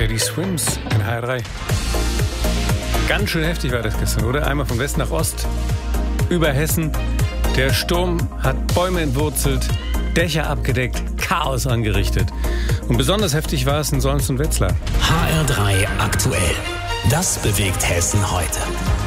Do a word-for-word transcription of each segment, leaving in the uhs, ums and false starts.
Teddy Swims in H R drei. Ganz schön heftig war das gestern, oder? Einmal von West nach Ost, über Hessen. Der Sturm hat Bäume entwurzelt, Dächer abgedeckt, Chaos angerichtet. Und besonders heftig war es in Solms und Wetzlar. H R drei aktuell. Das bewegt Hessen heute.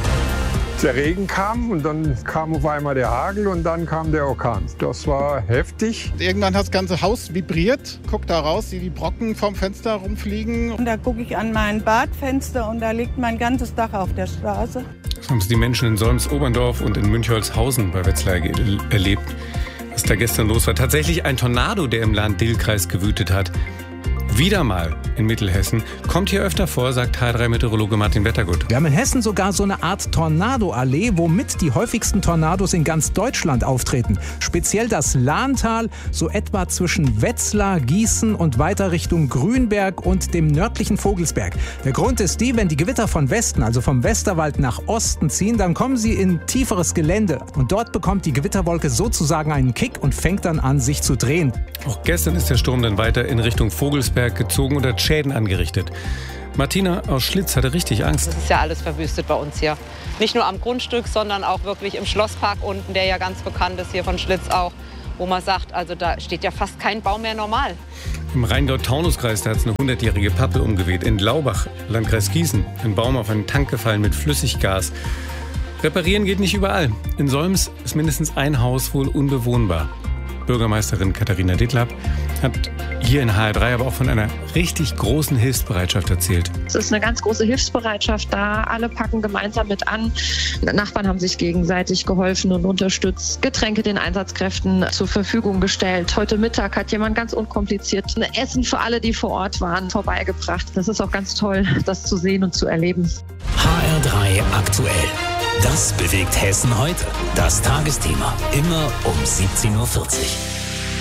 Der Regen kam und dann kam auf einmal der Hagel und dann kam der Orkan. Das war heftig. Irgendwann hat das ganze Haus vibriert. Guck da raus, wie die Brocken vom Fenster rumfliegen. Und da gucke ich an mein Badfenster und da liegt mein ganzes Dach auf der Straße. Das haben es die Menschen in Solms-Oberndorf und in Münchholzhausen bei Wetzlar erlebt, was da gestern los war. Tatsächlich ein Tornado, der im Lahn-Dill-Kreis gewütet hat. Wieder mal in Mittelhessen. Kommt hier öfter vor, sagt H R drei-Meteorologe Martin Wettergut. Wir haben in Hessen sogar so eine Art Tornado-Allee, womit die häufigsten Tornados in ganz Deutschland auftreten. Speziell das Lahntal, so etwa zwischen Wetzlar, Gießen und weiter Richtung Grünberg und dem nördlichen Vogelsberg. Der Grund ist die, wenn die Gewitter von Westen, also vom Westerwald nach Osten ziehen, dann kommen sie in tieferes Gelände. Und dort bekommt die Gewitterwolke sozusagen einen Kick und fängt dann an, sich zu drehen. Auch gestern ist der Sturm dann weiter in Richtung Vogelsberg gezogen und hat Schäden angerichtet. Martina aus Schlitz hatte richtig Angst. Das ist ja alles verwüstet bei uns hier. Nicht nur am Grundstück, sondern auch wirklich im Schlosspark unten, der ja ganz bekannt ist hier von Schlitz auch, wo man sagt, also da steht ja fast kein Baum mehr normal. Im Rheingau-Taunus-Kreis, da hat es eine hundertjährige Pappel umgeweht. In Laubach, Landkreis Gießen, ein Baum auf einen Tank gefallen mit Flüssiggas. Reparieren geht nicht überall. In Solms ist mindestens ein Haus wohl unbewohnbar. Bürgermeisterin Katharina Dittlab hat hier in H R drei aber auch von einer richtig großen Hilfsbereitschaft erzählt. Es ist eine ganz große Hilfsbereitschaft da. Alle packen gemeinsam mit an. Nachbarn haben sich gegenseitig geholfen und unterstützt. Getränke den Einsatzkräften zur Verfügung gestellt. Heute Mittag hat jemand ganz unkompliziert ein Essen für alle, die vor Ort waren, vorbeigebracht. Das ist auch ganz toll, das zu sehen und zu erleben. H R drei aktuell. Das bewegt Hessen heute. Das Tagesthema. Immer um siebzehn Uhr vierzig.